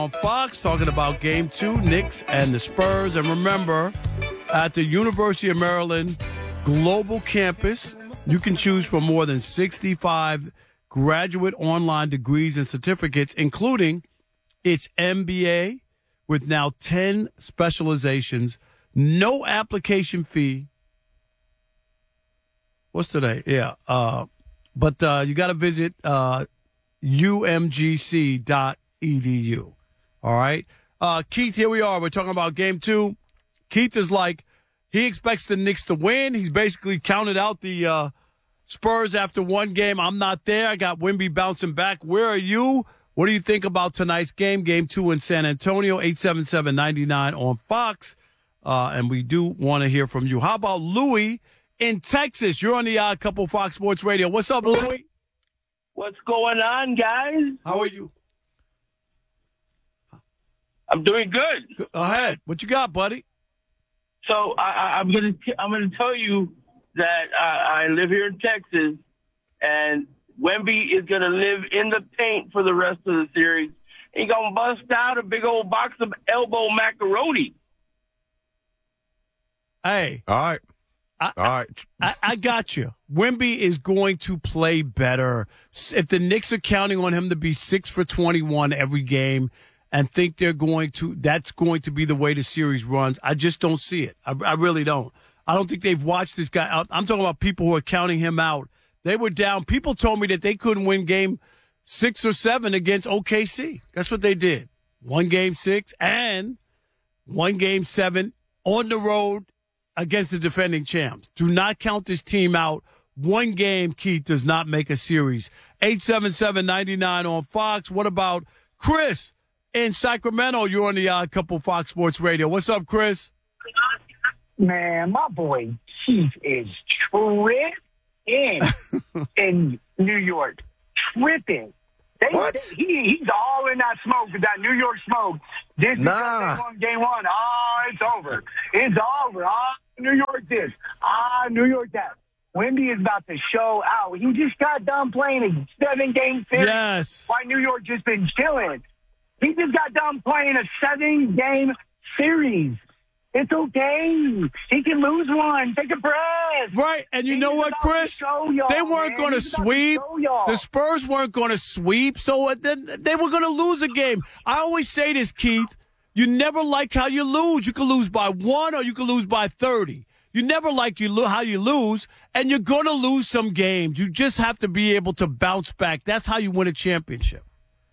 On Fox, talking about Game 2, Knicks and the Spurs. And remember, at the University of Maryland Global Campus, you can choose from more than 65 graduate online degrees and certificates, including its MBA with now 10 specializations, no application fee. What's today? Yeah. But you got to visit umgc.edu. All right. Keith, here we are. We're talking about Game 2. Keith is like, he expects the Knicks to win. He's basically counted out the Spurs after one game. I'm not there. I got Wemby bouncing back. Where are you? What do you think about tonight's game, Game 2 in San Antonio, 877-99 on Fox? And we do want to hear from you. How about Louis in Texas? You're on the Odd Couple Fox Sports Radio. What's up, Louis? What's going on, guys? How are you? I'm doing good. Go ahead. What you got, buddy? So I'm gonna tell you that I live here in Texas, and Wemby is gonna live in the paint for the rest of the series. He's gonna bust out a big old box of elbow macaroni. Hey, all right. All right. I got you. Wemby is going to play better. If the Knicks are counting on him to be 6 for 21 every game and think that's going to be the way the series runs, I just don't see it. I really don't. I don't think they've watched this guy out. I'm talking about people who are counting him out. They were down. People told me that they couldn't win game 6 or 7 against OKC. That's what they did. One game 6 and one game 7 on the road against the defending champs. Do not count this team out. One game, Keith, does not make a series. 877-99 on Fox. What about Chris in Sacramento? You're on the Odd Couple Fox Sports Radio. What's up, Chris? Man, my boy Keith is tripping in New York. Tripping. He's all in that smoke, that New York smoke. This is game one. Oh, it's over. It's over. New York this. New York that. Wemby is about to show out. He just got done playing a 7-game series. Yes. Why New York just been chilling. He just got done playing a 7-game series. It's okay. He can lose one. Take a breath. Right. And you know what, Chris? They weren't going to sweep. The Spurs weren't going to sweep. So they were going to lose a game. I always say this, Keith. You never like how you lose. You can lose by 1 or you can lose by 30. You never like how you lose, and you're going to lose some games. You just have to be able to bounce back. That's how you win a championship.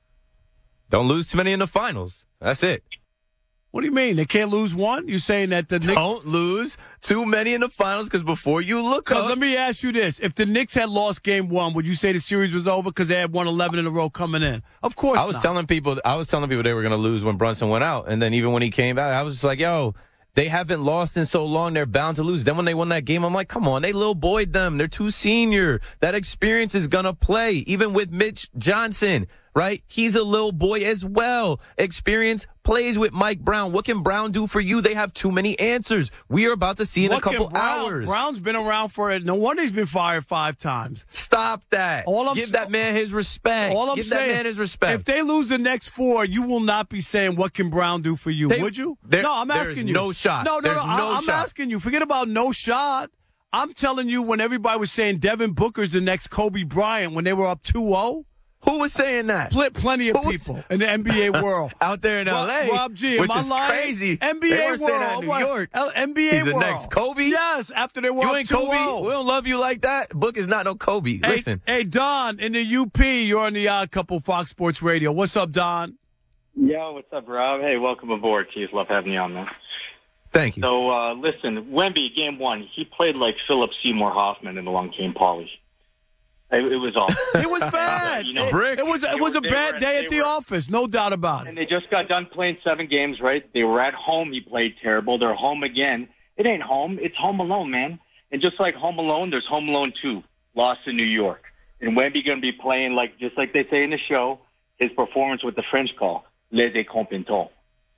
Don't lose too many in the finals. That's it. What do you mean? They can't lose one? You're saying that the Knicks... Don't lose too many in the finals because before you look up... Let me ask you this. If the Knicks had lost game 1, would you say the series was over because they had won 11 in a row coming in? Of course not. I was telling people they were going to lose when Brunson went out. And then even when he came back, I was just like, yo, they haven't lost in so long. They're bound to lose. Then when they won that game, I'm like, come on. They little boyed them. They're too senior. That experience is going to play. Even with Mitch Johnson, right? He's a little boy as well. Experience plays with Mike Brown. What can Brown do for you? They have too many answers. We are about to see in a couple hours. Brown's been around for it. No wonder he's been fired 5 times. Stop that. Give that man his respect. Give that man his respect. If they lose the next 4, you will not be saying, what can Brown do for you? Would you? No, I'm asking you. No shot. No. I'm asking you. Forget about no shot. I'm telling you, when everybody was saying Devin Booker's the next Kobe Bryant when they were up 2-0. Who was saying that? Plenty of people in the NBA world. Out there in L.A. Rob G, which is crazy. NBA they were world. saying that in New York. NBA He's the world. next Kobe? Yes, after they were you up ain't 2-0. Kobe. We don't love you like that. Book is not no Kobe. Listen. Hey, Don, in the UP, you're on the Odd Couple Fox Sports Radio. What's up, Don? Yo, what's up, Rob? Hey, welcome aboard, Keith. Love having you on, man. Thank you. So, listen, Wemby, game 1, he played like Philip Seymour Hoffman in the long game Pauly. It was awful. It was bad. It was a bad day at the office, no doubt about it. And they just got done playing 7 games, right? They were at home. He played terrible. They're home again. It ain't home. It's Home Alone, man. And just like Home Alone, there's Home Alone 2, lost in New York. And Wemby going to be playing just like they say in the show, his performance with the French call, Les Incompetents.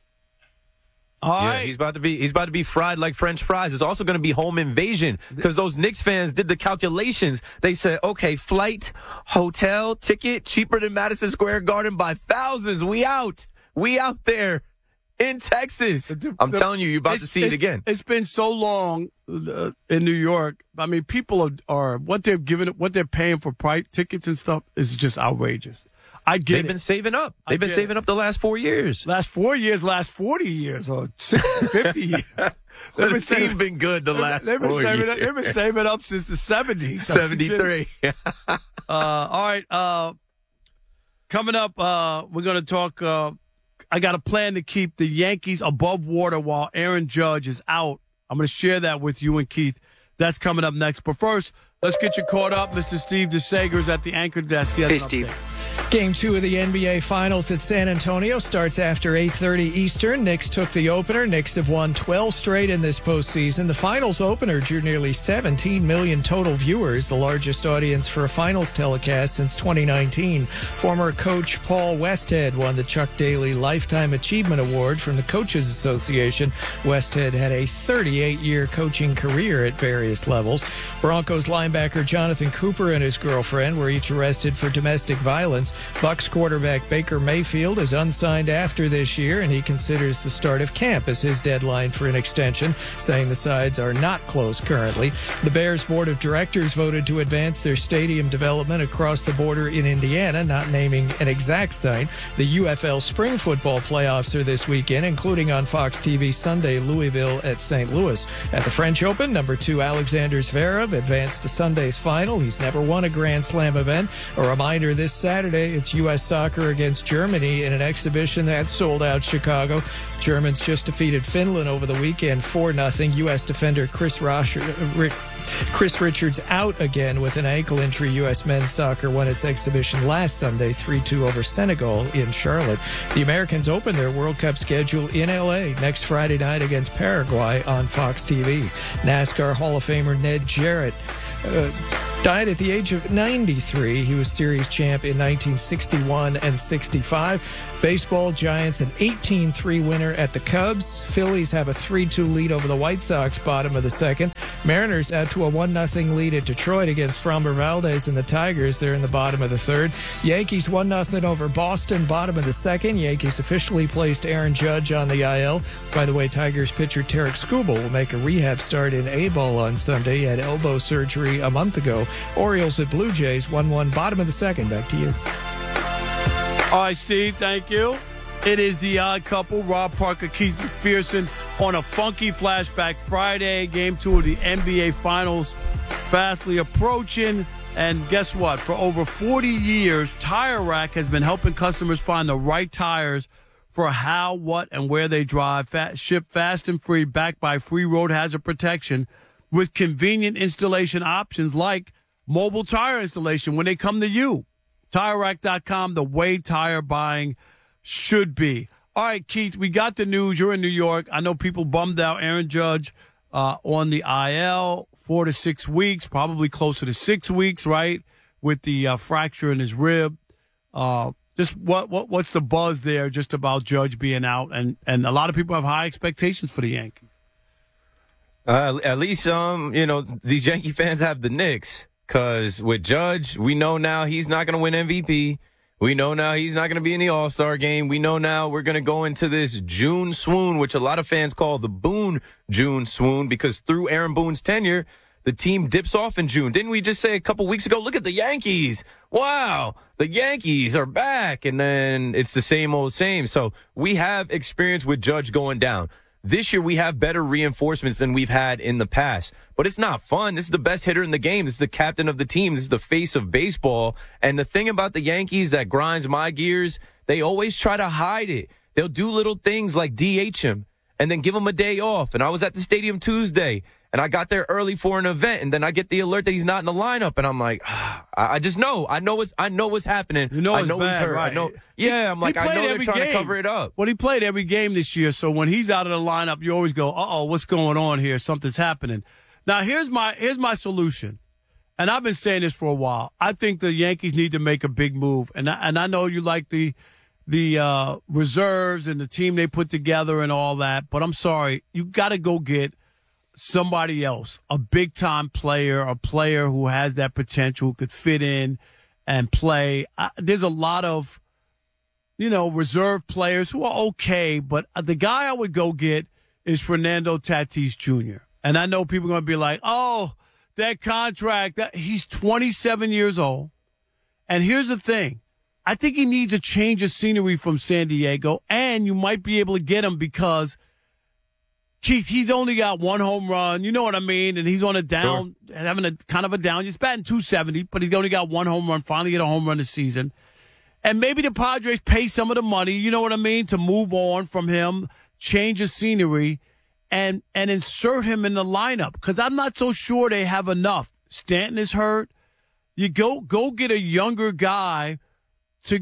All right. He's about to be fried like French fries. It's also going to be home invasion because those Knicks fans did the calculations. They said, okay, flight, hotel, ticket, cheaper than Madison Square Garden by thousands. We out. We out there in Texas. I'm telling you, you're about to see it again. It's been so long in New York. I mean, people are what they're paying for tickets and stuff is just outrageous. I get They've been saving up. They've been saving up the last 4 years. Last 4 years, last 40 years, or 60, 50 years. The team been good the last 4 years. They've been saving up since the 70s. 73. All right. Coming up, we're going to talk. I got a plan to keep the Yankees above water while Aaron Judge is out. I'm going to share that with you and Keith. That's coming up next. But first, let's get you caught up. Mr. Steve DeSager is at the anchor desk. Hey, Steve. Game 2 of the NBA Finals at San Antonio starts after 8:30 Eastern. Knicks took the opener. Knicks have won 12 straight in this postseason. The finals opener drew nearly 17 million total viewers, the largest audience for a finals telecast since 2019. Former coach Paul Westhead won the Chuck Daly Lifetime Achievement Award from the Coaches Association. Westhead had a 38-year coaching career at various levels. Broncos linebacker Jonathan Cooper and his girlfriend were each arrested for domestic violence. Bucs quarterback Baker Mayfield is unsigned after this year, and he considers the start of camp as his deadline for an extension, saying the sides are not close currently. The Bears board of directors voted to advance their stadium development across the border in Indiana, not naming an exact site. The UFL spring football playoffs are this weekend, including on Fox TV Sunday, Louisville at St. Louis. At the French Open, number 2 Alexander Zverev advanced to Sunday's final. He's never won a Grand Slam event. A reminder this Saturday, it's U.S. soccer against Germany in an exhibition that sold out Chicago. Germans just defeated Finland over the weekend 4-0. U.S. defender Chris Richards out again with an ankle injury. U.S. men's soccer won its exhibition last Sunday 3-2 over Senegal in Charlotte. The Americans open their World Cup schedule in L.A. next Friday night against Paraguay on Fox TV. NASCAR Hall of Famer Ned Jarrett died at the age of 93. He was series champ in 1961 and 65. Baseball, Giants an 18-3 winner at the Cubs. Phillies have a 3-2 lead over the White Sox, bottom of the second. Mariners out to a 1-0 lead at Detroit against Framber Valdez and the Tigers. They're in the bottom of the third. Yankees 1-0 over Boston, bottom of the second. Yankees officially placed Aaron Judge on the IL. By the way, Tigers pitcher Tarek Skubal will make a rehab start in A-ball on Sunday. He had elbow surgery a month ago. Orioles at Blue Jays 1-1, bottom of the second. Back to you. All right, Steve, thank you. It is the odd couple, Rob Parker, Keith McPherson, on a funky flashback Friday. Game 2 of the NBA Finals fastly approaching. And guess what? For over 40 years, Tire Rack has been helping customers find the right tires for how, what, and where they drive. Ship fast and free, backed by free road hazard protection with convenient installation options like mobile tire installation when they come to you. TireRack.com, the way tire buying should be. All right, Keith, we got the news. You're in New York. I know people bummed out Aaron Judge on the IL 4 to 6 weeks, probably closer to 6 weeks, right, with the fracture in his rib. Just what's the buzz there just about Judge being out? And a lot of people have high expectations for the Yankees. At least, these Yankee fans have the Knicks. Because with Judge, we know now he's not going to win MVP. We know now he's not going to be in the All-Star game. We know now we're going to go into this June swoon, which a lot of fans call the Boone June swoon, because through Aaron Boone's tenure, the team dips off in June. Didn't we just say a couple weeks ago, look at the Yankees. Wow, the Yankees are back. And then it's the same old same. So we have experience with Judge going down. This year, we have better reinforcements than we've had in the past. But it's not fun. This is the best hitter in the game. This is the captain of the team. This is the face of baseball. And the thing about the Yankees that grinds my gears, they always try to hide it. They'll do little things like DH him and then give him a day off. And I was at the stadium Tuesday, and I got there early for an event, and then I get the alert that he's not in the lineup, and I'm like, I just know. I know what's happening. You know, I know bad, he's hurt. right? I know. Yeah, I'm like, I know they're trying to cover it up. Well, he played every game this year, so when he's out of the lineup, you always go, uh-oh, what's going on here? Something's happening. Now, here's my solution, and I've been saying this for a while. I think the Yankees need to make a big move, and I know you like the reserves and the team they put together and all that, but I'm sorry, you got to go get somebody else, a big-time player, a player who has that potential, who could fit in and play. There's a lot of, reserve players who are okay, but the guy I would go get is Fernando Tatis Jr. And I know people are going to be like, oh, that contract, he's 27 years old. And here's the thing. I think he needs a change of scenery from San Diego, and you might be able to get him because Keith, he's only got one home run. You know what I mean? And he's on a down, having a kind of a down. He's batting .270, but he's only got one home run, finally get a home run this season. And maybe the Padres pay some of the money, you know what I mean, to move on from him, change of scenery, and insert him in the lineup. Because I'm not so sure they have enough. Stanton is hurt. You go get a younger guy to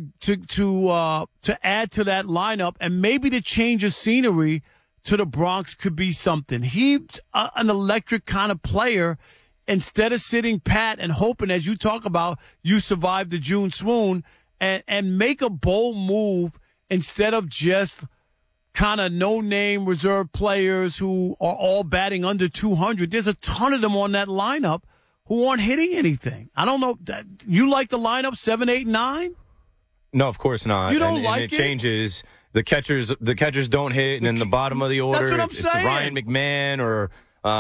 add to that lineup, and maybe the change of scenery to the Bronx could be something. He's an electric kind of player. Instead of sitting pat and hoping, as you talk about, you survive the June swoon, and make a bold move instead of just kind of no-name reserve players who are all batting under 200. There's a ton of them on that lineup who aren't hitting anything. I don't know. You like the lineup 7, 8, 9? No, of course not. You don't and like it? Changes. The catchers don't hit, and in the bottom of the order, That's what I'm it's saying. Ryan McMahon or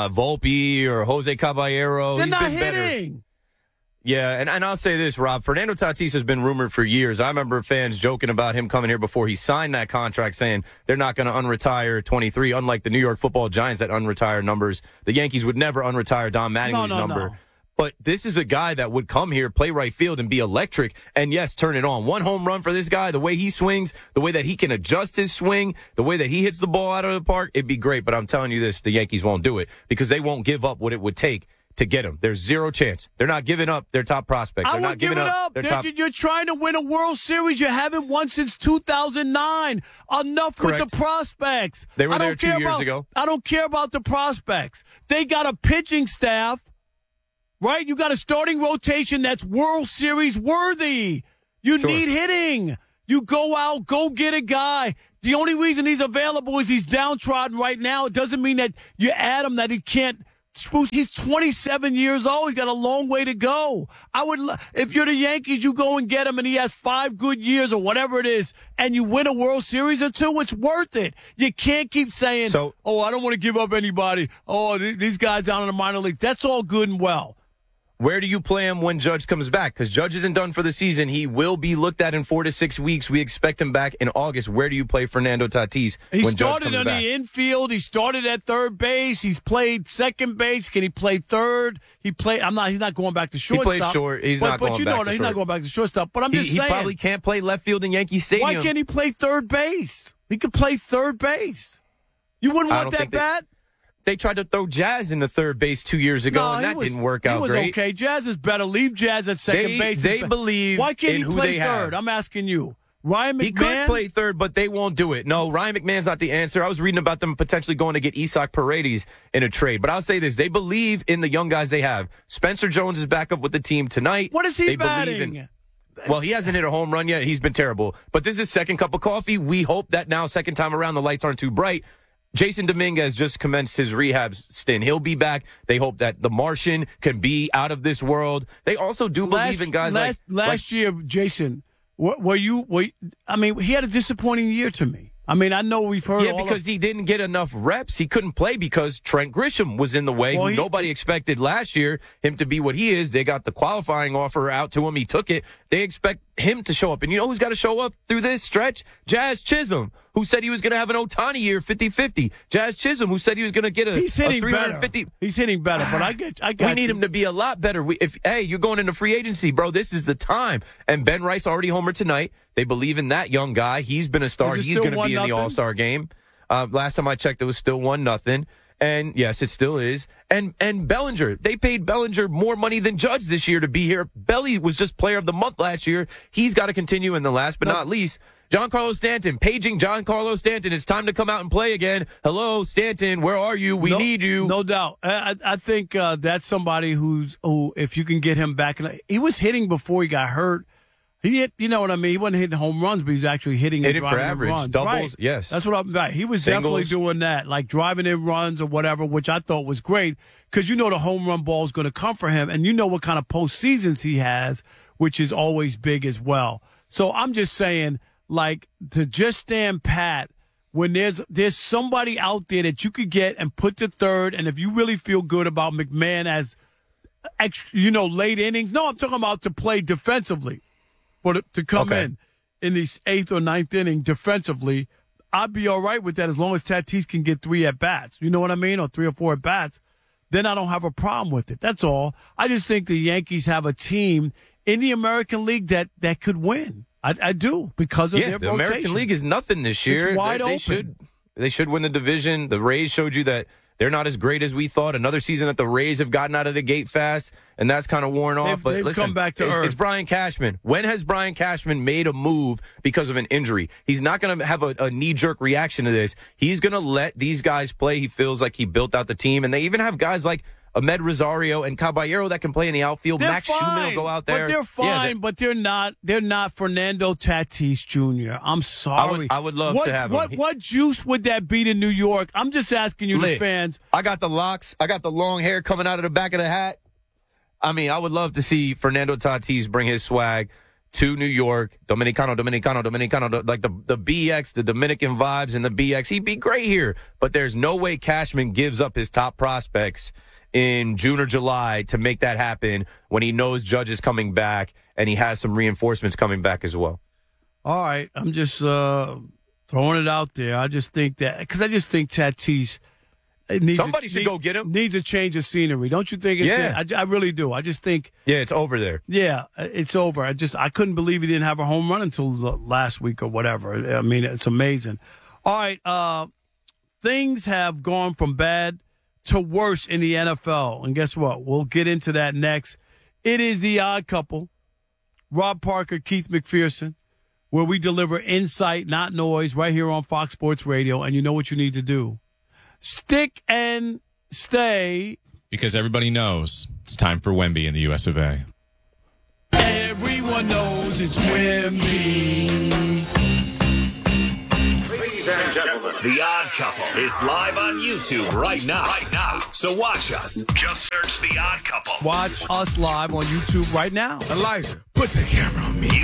Volpe or Jose Caballero. They're He's not been hitting. Better. Yeah, and I'll say this, Rob. Fernando Tatis has been rumored for years. I remember fans joking about him coming here before he signed that contract, saying they're not going to unretire 23, unlike the New York Football Giants that unretire numbers. The Yankees would never unretire Don Mattingly's number. No. But this is a guy that would come here, play right field, and be electric, and, yes, turn it on. One home run for this guy, the way he swings, the way that he can adjust his swing, the way that he hits the ball out of the park, it'd be great. But I'm telling you this, the Yankees won't do it because they won't give up what it would take to get him. There's zero chance. They're not giving up their top prospect. They're not giving up their top. You're trying to win a World Series. You haven't won since 2009. Enough Correct. with the prospects. They were there 2 years ago. I don't care about the prospects. They got a pitching staff. Right? You got a starting rotation that's World Series worthy. You need hitting. You go out, go get a guy. The only reason he's available is he's downtrodden right now. It doesn't mean that you add him that he can't spruce. He's 27 years old. He's got a long way to go. If you're the Yankees, you go and get him and he has 5 good years or whatever it is, and you win a World Series or 2, it's worth it. You can't keep saying, I don't want to give up anybody. Oh, these guys down in the minor league. That's all good and well. Where do you play him when Judge comes back? Because Judge isn't done for the season. He will be looked at in 4 to 6 weeks. We expect him back in August. Where do you play Fernando Tatis when Judge comes back? He started in the infield. He started at third base. He's played second base. Can he play third? He's not going back to shortstop. He plays short. He's not going back to short. He's not going back to shortstop. But I'm just saying. He probably can't play left field in Yankee Stadium. Why can't he play third base? He could play third base. You wouldn't want that bat? They tried to throw Jazz into third base 2 years ago, and that didn't work out great. He was okay. Jazz is better. Leave Jazz at second base. They believe Why can't in he who play they third? have. I'm asking you. Ryan McMahon? He could play third, but they won't do it. No, Ryan McMahon's not the answer. I was reading about them potentially going to get Isaac Paredes in a trade. But I'll say this. They believe in the young guys they have. Spencer Jones is back up with the team tonight. What is he batting? Well, he hasn't hit a home run yet. He's been terrible. But this is his second cup of coffee. We hope that now, second time around, the lights aren't too bright. Jason Dominguez just commenced his rehab stint. He'll be back. They hope that the Martian can be out of this world. They also do believe in guys last year, Jason, he had a disappointing year to me. I mean, I know we've heard because he didn't get enough reps. He couldn't play because Trent Grisham was in the way, who nobody expected last year him to be what he is. They got the qualifying offer out to him. He took it. They expect him to show up. And you know who's got to show up through this stretch? Jazz Chisholm, who said he was going to have an Ohtani year, 50-50. Jazz Chisholm, who said he was going to get a 350. He's hitting better, but I got we need him to be a lot better. You're going into free agency, bro. This is the time. And Ben Rice already homered tonight. They believe in that young guy. He's been a star. He's going to be in the All-Star game. Last time I checked, it was still 1-0. And yes, it still is. And Bellinger, they paid Bellinger more money than Judge this year to be here. Belly was just player of the month last year. He's got to continue. And the last but not least, Giancarlo Stanton, paging Giancarlo Stanton. It's time to come out and play again. Hello, Stanton, where are you? We need you. No doubt. I think that's somebody who, if you can get him back. He was hitting before he got hurt. He hit, you know what I mean? He wasn't hitting home runs, but he's actually hitting and driving for average. in runs. Doubles, right. yes. That's what I'm about. He was Singles. definitely doing that, like driving in runs or whatever, which I thought was great because you know the home run ball is going to come for him, and you know what kind of postseasons he has, which is always big as well. So I'm just saying, like to just stand pat when there's somebody out there that you could get and put to third, and if you really feel good about McMahon as late innings. No, I'm talking about to play defensively, to come in these 8th or 9th inning defensively. I'd be all right with that as long as Tatis can get 3 at-bats. You know what I mean? Or 3 or 4 at-bats. Then I don't have a problem with it. That's all. I just think the Yankees have a team in the American League that could win. I do, because of their the rotation. American League is nothing this year. It's wide open. They should win the division. The Rays showed you that they're not as great as we thought. Another season that the Rays have gotten out of the gate fast, and that's kind of worn off. But they've listen, come back to earth. It's Brian Cashman. When has Brian Cashman made a move because of an injury? He's not going to have a knee-jerk reaction to this. He's going to let these guys play. He feels like he built out the team, and they even have guys like Ahmed Rosario and Caballero that can play in the outfield. They're Max fine, Schumann will go out there. But they're fine, but they're not Fernando Tatis Jr. I'm sorry. I would love to have him. What juice would that be to New York? I'm just asking you, the fans. I got the locks. I got the long hair coming out of the back of the hat. I mean, I would love to see Fernando Tatis bring his swag to New York. Dominicano, like the BX, the Dominican vibes and the BX. He'd be great here. But there's no way Cashman gives up his top prospects in June or July to make that happen when he knows Judge is coming back and he has some reinforcements coming back as well. All right. I'm just throwing it out there. I just think Tatis somebody should go get him. Needs a change of scenery. Don't you think? I really do. I just think. Yeah, it's over there. Yeah, it's over. I couldn't believe he didn't have a home run until last week or whatever. I mean, it's amazing. All right. Things have gone from bad to worse in the NFL. And guess what? We'll get into that next. It is The Odd Couple. Rob Parker, Keith McPherson, where we deliver insight, not noise, right here on Fox Sports Radio. And you know what you need to do. Stick and stay. Because everybody knows it's time for Wemby in the US of A. Everyone knows it's Wemby. Ladies and gentlemen, The Odd Couple is live on YouTube right now. So watch us. Just search The Odd Couple. Watch us live on YouTube right now. Elijah, put the camera on me.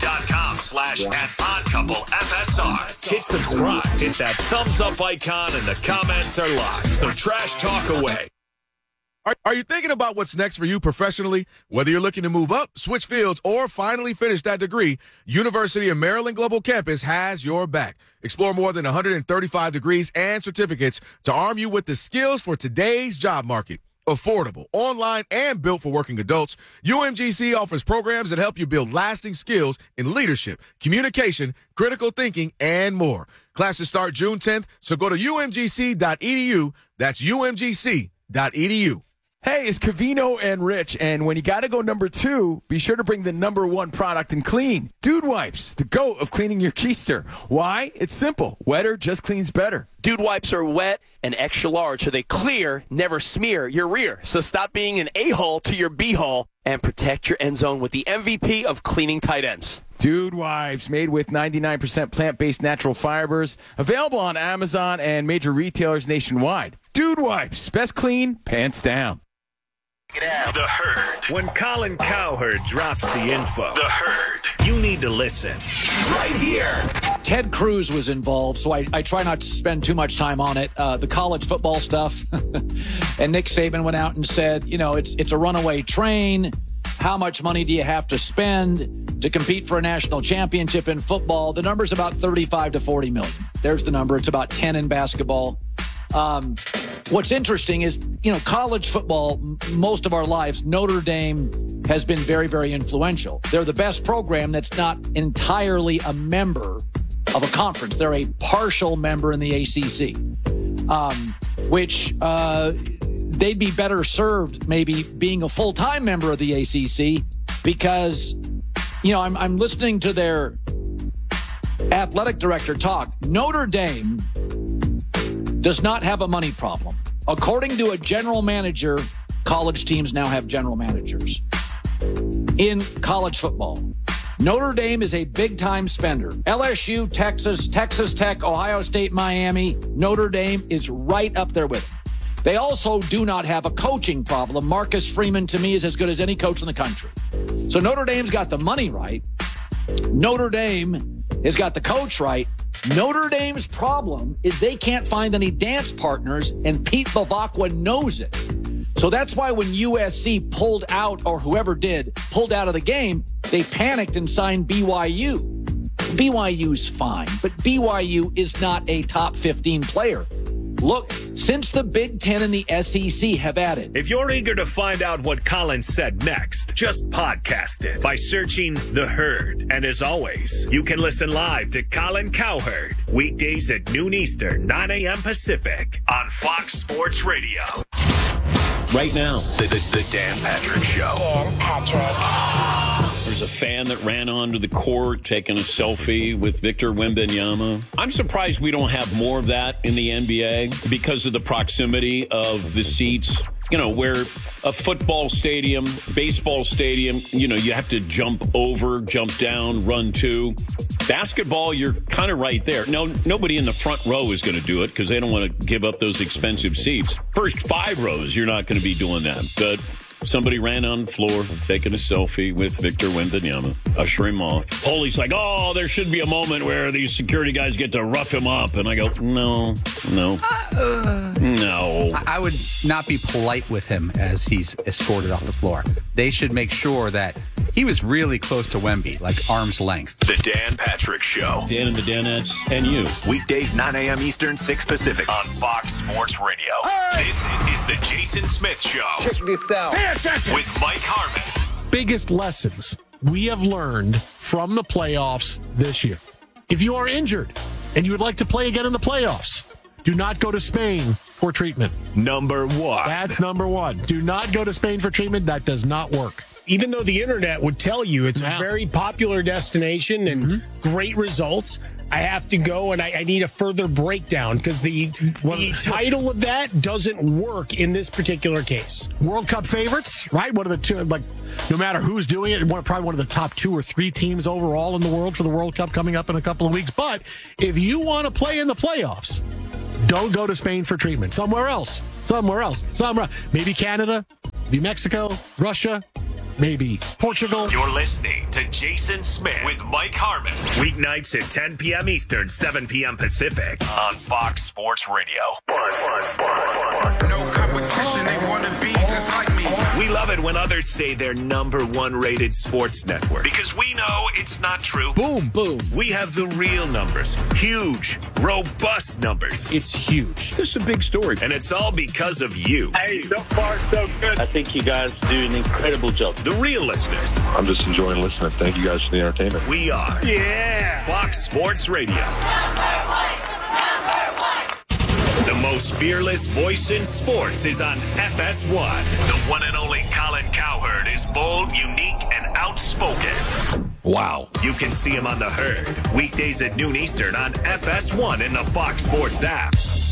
YouTube.com/@OddCoupleFSR. Hit subscribe. Hit that thumbs up icon, and the comments are live. So trash talk away. Are you thinking about what's next for you professionally? Whether you're looking to move up, switch fields, or finally finish that degree, University of Maryland Global Campus has your back. Explore more than 135 degrees and certificates to arm you with the skills for today's job market. Affordable, online, and built for working adults, UMGC offers programs that help you build lasting skills in leadership, communication, critical thinking, and more. Classes start June 10th, so go to umgc.edu. That's umgc.edu. Hey, it's Covino and Rich, and when you got to go number 2, be sure to bring the number 1 product in clean. Dude Wipes, the GOAT of cleaning your keister. Why? It's simple. Wetter just cleans better. Dude Wipes are wet and extra large, so they clear, never smear your rear. So stop being an a-hole to your b-hole and protect your end zone with the MVP of cleaning tight ends. Dude Wipes, made with 99% plant-based natural fibers. Available on Amazon and major retailers nationwide. Dude Wipes, best clean, pants down. The Herd. When Colin Cowherd drops the info, The Herd, you need to listen. Right here. Ted Cruz was involved, so I try not to spend too much time on it. The college football stuff. And Nick Saban went out and said, it's a runaway train. How much money do you have to spend to compete for a national championship in football? The number's about 35 to 40 million. There's the number. It's about 10 in basketball. What's interesting is, college football, most of our lives, Notre Dame has been very, very influential. They're the best program that's not entirely a member of a conference. They're a partial member in the ACC, which they'd be better served maybe being a full-time member of the ACC because, I'm listening to their athletic director talk. Notre Dame does not have a money problem. According to a general manager, college teams now have general managers. In college football, Notre Dame is a big-time spender. LSU, Texas, Texas Tech, Ohio State, Miami, Notre Dame is right up there with them. They also do not have a coaching problem. Marcus Freeman, to me, is as good as any coach in the country. So Notre Dame's got the money right. Notre Dame has got the coach right. Notre Dame's problem is they can't find any dance partners, and Pete Bavacqua knows it. So that's why when USC pulled out, or whoever did, pulled out of the game, they panicked and signed BYU. BYU's fine, but BYU is not a top 15 player. Look, since the Big Ten and the SEC have added. If you're eager to find out what Colin said next, just podcast it by searching The Herd. And as always, you can listen live to Colin Cowherd weekdays at noon Eastern, 9 a.m. Pacific on Fox Sports Radio. Right now, the Dan Patrick Show. Dan Patrick. There's a fan that ran onto the court taking a selfie with Victor Wembanyama. I'm surprised we don't have more of that in the NBA because of the proximity of the seats. You know, where a football stadium, baseball stadium, you know, you have to jump over, jump down, run to. Basketball, you're kind of right there. No, nobody in the front row is going to do it because they don't want to give up those expensive seats. First 5 rows, you're not going to be doing that. But somebody ran on the floor, taking a selfie with Victor Wembanyama, usher him off. Holy's like, oh, there should be a moment where these security guys get to rough him up. And I go, no. I would not be polite with him as he's escorted off the floor. They should make sure that he was really close to Wemby, like arm's length. The Dan Patrick Show. Dan and the Danettes and you. Weekdays, 9 a.m. Eastern, 6 Pacific on Fox Sports Radio. Hey! This is the Jason Smith Show. Check this out. With Mike Harmon. Biggest lessons we have learned from the playoffs this year. If you are injured and you would like to play again in the playoffs, do not go to Spain for treatment. Number 1. That's number 1. Do not go to Spain for treatment. That does not work. Even though the internet would tell you it's a very popular destination and great results, I have to go and I need a further breakdown because the title of that doesn't work in this particular case. World Cup favorites, right? One of the two, like, no matter who's doing it, probably one of the top 2 or 3 teams overall in the world for the World Cup coming up in a couple of weeks. But if you want to play in the playoffs, don't go to Spain for treatment. Somewhere else. Maybe Canada, maybe Mexico, Russia. Maybe Portugal. You're listening to Jason Smith with Mike Harmon. Weeknights at 10 p.m. Eastern, 7 p.m. Pacific on Fox Sports Radio. No competition, they want to be just like me. We love it when others say they're number 1 rated sports network because we know it's not true. Boom. We have the real numbers. Huge, robust numbers. It's huge. This is a big story. And it's all because of you. Hey, so far so good. I think you guys do an incredible job. The real listeners. I'm just enjoying listening. Thank you guys for the entertainment. We are. Yeah. Fox Sports Radio. The most fearless voice in sports is on FS1. The one and only Colin Cowherd is bold, unique, and outspoken. Wow. You can see him on The Herd. Weekdays at noon Eastern on FS1 in the Fox Sports app.